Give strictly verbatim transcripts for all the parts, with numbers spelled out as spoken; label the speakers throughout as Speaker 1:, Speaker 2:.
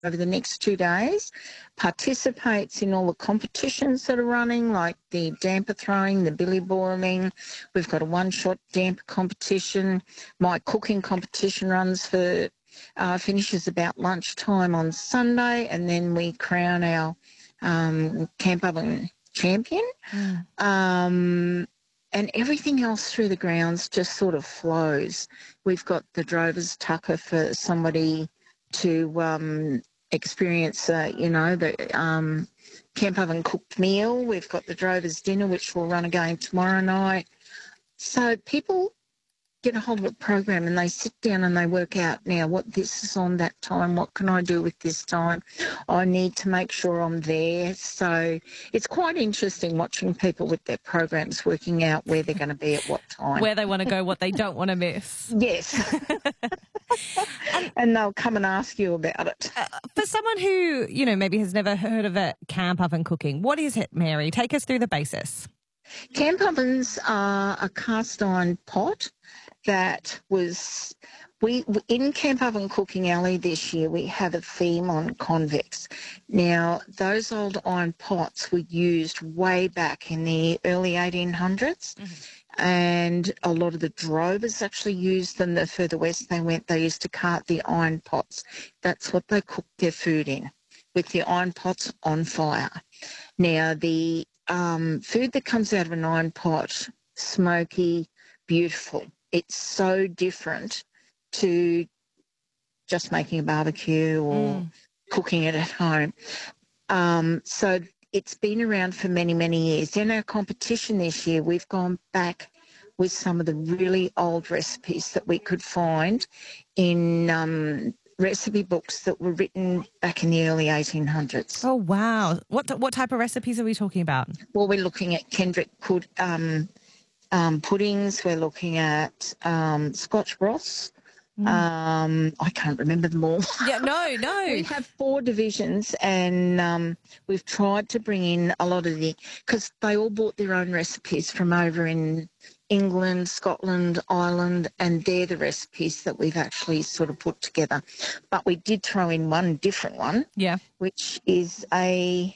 Speaker 1: over the next two days, participates in all the competitions that are running, like the damper throwing, the billy boiling. We've got a one-shot damper competition. My cooking competition runs for, uh, finishes about lunchtime on Sunday, and then we crown our um, camp oven champion.
Speaker 2: Mm.
Speaker 1: Um, and everything else through the grounds just sort of flows. We've got the Drover's Tucker for somebody to um, experience, uh, you know, the um, camp oven cooked meal. We've got the Drover's Dinner, which will run again tomorrow night. So people get a hold of a program and they sit down and they work out, now what this is on that time, what can I do with this time? I need to make sure I'm there. So it's quite interesting watching people with their programs working out where they're going to be at what time.
Speaker 2: Where they want to go, what they don't want to miss.
Speaker 1: Yes. And they'll come and ask you about it.
Speaker 2: Uh, for someone who, you know, maybe has never heard of it, camp oven cooking, what is it, Mary? Take us through the basis.
Speaker 1: Camp ovens are a cast iron pot that was, we in Camp Oven Cooking Alley this year, we have a theme on convex. Now, those old iron pots were used way back in the early eighteen hundreds. Mm-hmm. And a lot of the drovers actually used them. The further west they went, they used to cart the iron pots. That's what they cooked their food in, with the iron pots on fire. Now, the um, food that comes out of an iron pot, smoky, beautiful. It's so different to just making a barbecue or
Speaker 2: Mm.
Speaker 1: cooking it at home. Um, so it's been around for many, many years. In our competition this year, we've gone back with some of the really old recipes that we could find in um, recipe books that were written back in the early eighteen hundreds.
Speaker 2: Oh, wow. What what type of recipes are we talking about?
Speaker 1: Well, we're looking at Kendrick pud- um, um, puddings. We're looking at um, Scotch broths.
Speaker 2: Mm.
Speaker 1: Um, I can't remember them all.
Speaker 2: Yeah, no, no.
Speaker 1: We have four divisions, and um, we've tried to bring in a lot of the, because they all bought their own recipes from over in England, Scotland, Ireland, and they're the recipes that we've actually sort of put together. But we did throw in one different one,
Speaker 2: Yeah.
Speaker 1: which is a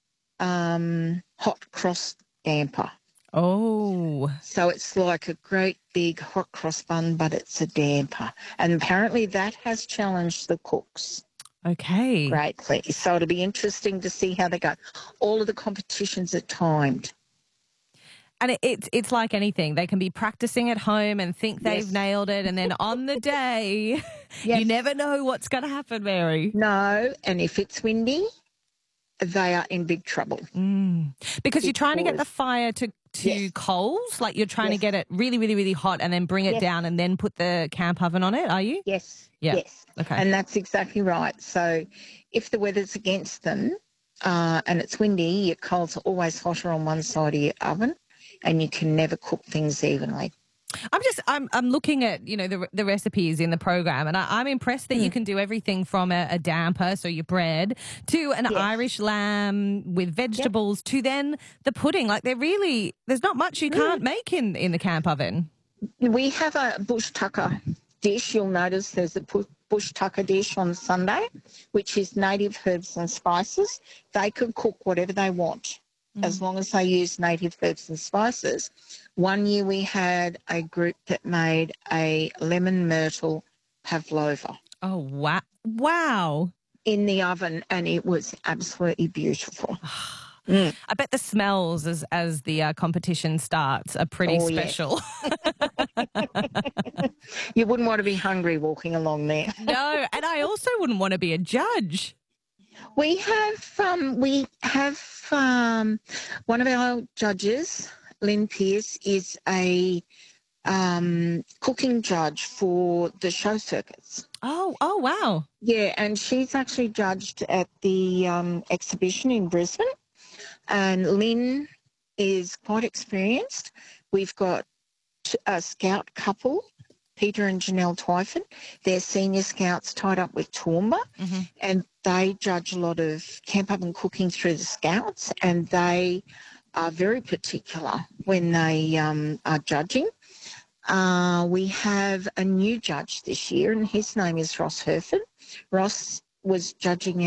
Speaker 1: um, hot cross damper.
Speaker 2: Oh.
Speaker 1: So it's like a great big hot cross bun, but it's a damper. And apparently that has challenged the cooks
Speaker 2: Okay.
Speaker 1: greatly. So it'll be interesting to see how they go. All of the competitions are timed.
Speaker 2: And it, it's it's like anything. They can be practicing at home and think they've
Speaker 1: Yes.
Speaker 2: nailed it, and then on the day,
Speaker 1: Yes.
Speaker 2: you never know what's going to happen, Mary.
Speaker 1: No, and if it's windy, they are in big trouble.
Speaker 2: Mm. Because you're trying to get the
Speaker 1: Because-
Speaker 2: fire to, to
Speaker 1: Yes.
Speaker 2: coals, like you're trying
Speaker 1: Yes.
Speaker 2: to get it really, really, really hot and then bring it
Speaker 1: Yes.
Speaker 2: down and then put the camp oven on it, are you?
Speaker 1: Yes,
Speaker 2: Yeah.
Speaker 1: yes.
Speaker 2: Okay.
Speaker 1: And that's exactly right. So if the weather's against them uh, and it's windy, your coals are always hotter on one side of your oven, and you can never cook things evenly.
Speaker 2: I'm just I'm I'm looking at, you know, the the recipes in the program, and I, I'm impressed that you can do everything from a, a damper, so your bread, to an
Speaker 1: Yes.
Speaker 2: Irish lamb with vegetables, to then the pudding. Like they're really there's not much you can't make in in the camp oven.
Speaker 1: We have a bush tucker dish. You'll notice there's a pu- bush tucker dish on Sunday, which is native herbs and spices. They can cook whatever they want as long as they use native herbs and spices. One year we had a group that made a lemon myrtle pavlova
Speaker 2: Oh wow! Wow!
Speaker 1: in the oven, and it was absolutely beautiful. Mm.
Speaker 2: I bet the smells as as the uh, competition starts are pretty
Speaker 1: Oh, yes.
Speaker 2: special.
Speaker 1: You wouldn't want to be hungry walking along there.
Speaker 2: No, and I also wouldn't want to be a judge.
Speaker 1: We have um, we have um, one of our judges, Lynn Pierce, is a um, cooking judge for the show circuits.
Speaker 2: Oh, oh wow!
Speaker 1: Yeah, and she's actually judged at the um, exhibition in Brisbane. And Lynn is quite experienced. We've got a scout couple, Peter and Janelle Twyford. They're senior scouts tied up with Toowoomba,
Speaker 2: Mm-hmm.
Speaker 1: and they judge a lot of camp oven cooking through the scouts, and they are very particular when they um, are judging. Uh, we have a new judge this year, and his name is Ross Herford. Ross was judging